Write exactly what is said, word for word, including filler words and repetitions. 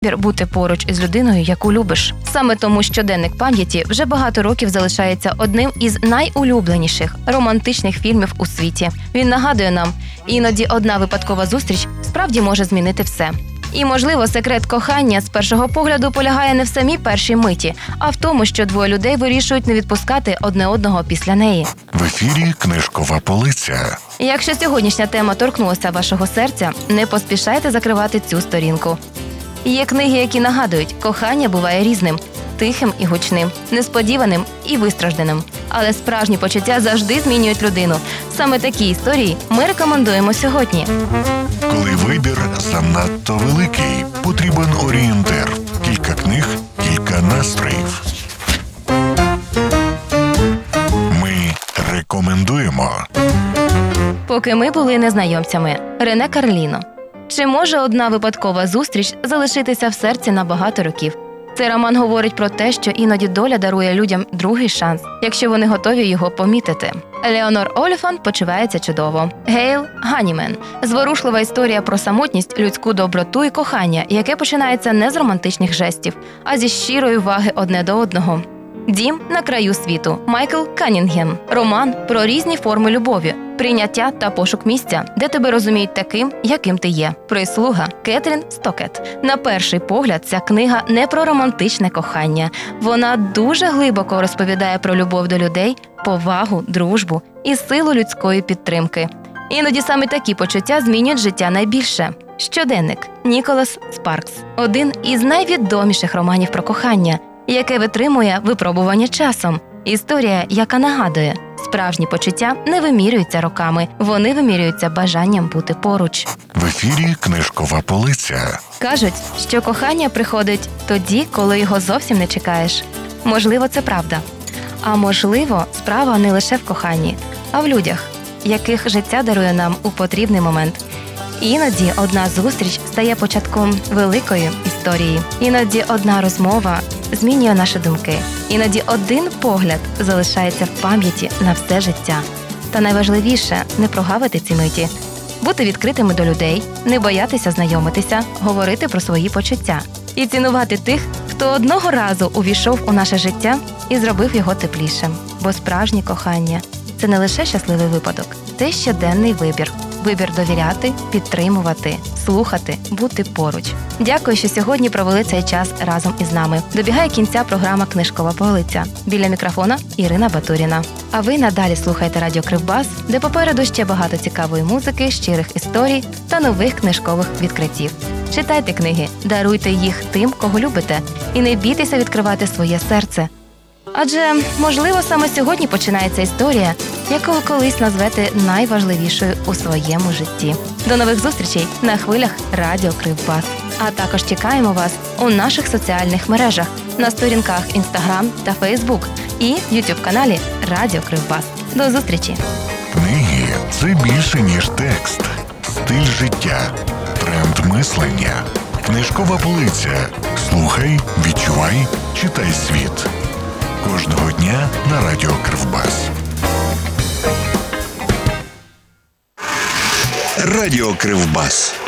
бути поруч із людиною, яку любиш. Саме тому щоденник пам'яті вже багато років залишається одним із найулюбленіших романтичних фільмів у світі. Він нагадує нам, іноді одна випадкова зустріч справді може змінити все. І, можливо, секрет кохання з першого погляду полягає не в самій першій миті, а в тому, що двоє людей вирішують не відпускати одне одного після неї. В ефірі «Книжкова полиця». Якщо сьогоднішня тема торкнулася вашого серця, не поспішайте закривати цю сторінку. Є книги, які нагадують, кохання буває різним – тихим і гучним, несподіваним і вистражданим. Але справжні почуття завжди змінюють людину. Саме такі історії ми рекомендуємо сьогодні. Коли вибір занадто великий, потрібен орієнтир. Кілька книг, кілька настроїв. Ми рекомендуємо. Поки ми були незнайомцями. Рене Карліно. Чи може одна випадкова зустріч залишитися в серці на багато років? Цей роман говорить про те, що іноді доля дарує людям другий шанс, якщо вони готові його помітити. Елеонор Оліфант почувається чудово. Гейл Ганімен – зворушлива історія про самотність, людську доброту і кохання, яке починається не з романтичних жестів, а зі щирої уваги одне до одного. Дім на краю світу. Майкл Каннінгем. Роман про різні форми любові, прийняття та пошук місця, де тебе розуміють таким, яким ти є. Прислуга. Кетрін Стокет. На перший погляд, ця книга не про романтичне кохання. Вона дуже глибоко розповідає про любов до людей, повагу, дружбу і силу людської підтримки. Іноді саме такі почуття змінюють життя найбільше. Щоденник. Ніколас Спаркс. Один із найвідоміших романів про кохання, яке витримує випробування часом. Історія, яка нагадує, справжні почуття не вимірюються роками, вони вимірюються бажанням бути поруч. В ефірі «Книжкова полиця». Кажуть, що кохання приходить тоді, коли його зовсім не чекаєш. Можливо, це правда. А можливо, справа не лише в коханні, а в людях, яких життя дарує нам у потрібний момент. Іноді одна зустріч стає початком великої історії. Іноді одна розмова змінює наші думки. Іноді один погляд залишається в пам'яті на все життя. Та найважливіше – не прогавити ці миті. Бути відкритими до людей, не боятися знайомитися, говорити про свої почуття. І цінувати тих, хто одного разу увійшов у наше життя і зробив його теплішим. Бо справжнє кохання – це не лише щасливий випадок, це щоденний вибір. Вибір довіряти, підтримувати, слухати, бути поруч. Дякую, що сьогодні провели цей час разом із нами. Добігає кінця програма «Книжкова полиця». Біля мікрофона Ірина Батуріна. А ви надалі слухайте радіо Кривбас, де попереду ще багато цікавої музики, щирих історій та нових книжкових відкриттів. Читайте книги, даруйте їх тим, кого любите, і не бійтеся відкривати своє серце. Адже, можливо, саме сьогодні починається історія, яку ви колись назвете найважливішою у своєму житті. До нових зустрічей на хвилях Радіо Кривбас. А також чекаємо вас у наших соціальних мережах на сторінках Instagram та Facebook і YouTube-каналі Радіо Кривбас. До зустрічі! Книги – це більше, ніж текст. Стиль життя. Тренд мислення. Книжкова полиця. Слухай, відчувай, читай світ. Кожного дня на Радіо Кривбас. Радіо Кривбас.